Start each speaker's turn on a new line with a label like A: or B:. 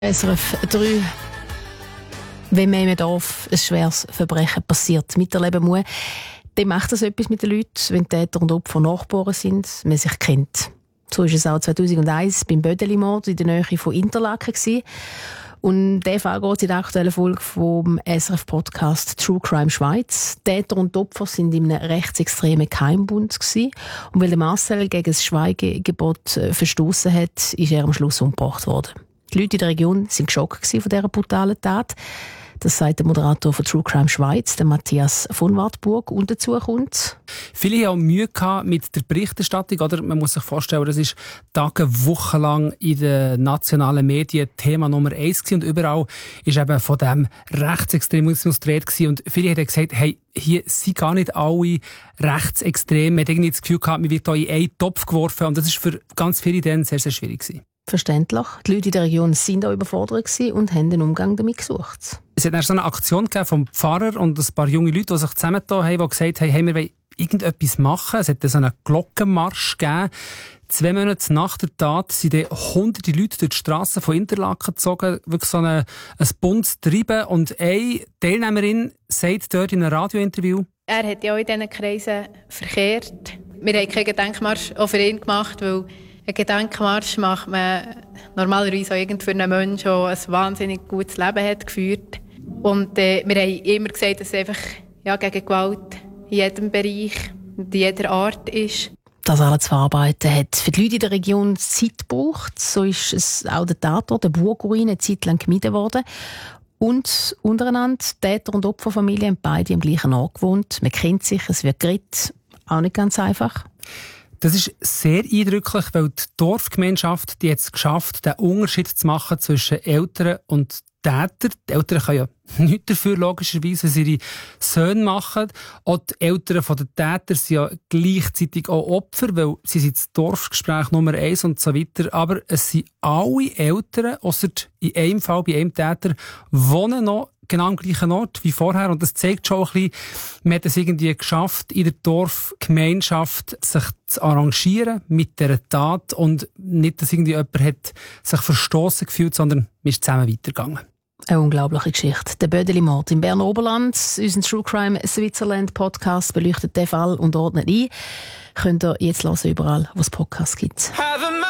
A: SRF 3. Wenn man im Dorf ein schweres Verbrechen passiert, miterleben muss, dann macht das etwas mit den Leuten, wenn Täter und Opfer Nachbarn sind, man sich kennt. So war es auch 2001 beim Bödeli-Mord in der Nähe von Interlaken gewesen. Und der Fall geht in der aktuellen Folge vom SRF-Podcast True Crime Schweiz. Täter und Opfer sind in einem rechtsextremen Geheimbund gewesen. Und weil der Marcel gegen das Schweigegebot verstoßen hat, ist er am Schluss umgebracht worden. Die Leute in der Region waren geschockt von dieser brutalen Tat. Das sagt der Moderator von True Crime Schweiz, der Matthias von Wartburg. Und dazu kommt...
B: Viele haben auch Mühe gehabt mit der Berichterstattung. Oder? Man muss sich vorstellen, das ist Tage, Wochen lang in den nationalen Medien Thema Nummer 1 gewesen. Und überall ist eben von dem Rechtsextremismus die Rede gewesen. Und viele haben gesagt, hey, hier sind gar nicht alle rechtsextrem. Man hat irgendwie das Gefühl gehabt, man wird hier in einen Topf geworfen. Und das ist für ganz viele dann sehr, sehr schwierig gewesen.
A: Verständlich. Die Leute in der Region waren auch überfordert und haben den Umgang damit gesucht.
B: Es hat so eine Aktion gegeben vom Pfarrer und ein paar junge Leute, die sich zusammengetan haben, die gesagt haben, hey, wir wollen irgendetwas machen. Es hat so einen Glockenmarsch gegeben. 2 Monate nach der Tat sind dann hunderte Leute durch die Strassen von Interlaken gezogen, wirklich so ein buntes Treiben. Und eine Teilnehmerin sagt dort in einem Radiointerview:
C: Er hat ja auch in diesen Kreisen verkehrt. Wir haben keinen Gedenkmarsch auch für ihn gemacht, weil einen Gedenkmarsch macht man normalerweise auch für einen Menschen, der ein wahnsinnig gutes Leben hat geführt. Und wir haben immer gesagt, dass es einfach gegen Gewalt in jedem Bereich und in jeder Art ist.
A: Das alles zu verarbeiten hat für die Leute in der Region Zeit gebraucht. So ist es auch der Tatort, der Burgurin, eine Zeit lang gemieden worden. Und untereinander, Täter- und Opferfamilien haben beide am gleichen Ort gewohnt. Man kennt sich, es wird geredet. Auch nicht ganz einfach.
B: Das ist sehr eindrücklich, weil die Dorfgemeinschaft die hat es geschafft, den Unterschied zu machen zwischen Eltern und Tätern. Die Eltern können ja nichts dafür, logischerweise, was ihre Söhne machen. Auch die Eltern der Täter sind ja gleichzeitig auch Opfer, weil sie sind das Dorfgespräch Nummer 1 und so weiter. Aber es sind alle Eltern, ausser in einem Fall bei einem Täter, wohnen noch genau am gleichen Ort wie vorher. Und das zeigt schon ein bisschen, man hat es irgendwie geschafft, in der Dorfgemeinschaft sich zu arrangieren mit dieser Tat und nicht, dass irgendwie jemand hat sich verstoßen gefühlt, sondern man ist zusammen weitergegangen.
A: Eine unglaubliche Geschichte. Der Bödeli-Mord im Berner Oberland. Unser True Crime Switzerland Podcast beleuchtet den Fall und ordnet ein. Könnt ihr jetzt hören, überall, wo es Podcasts gibt.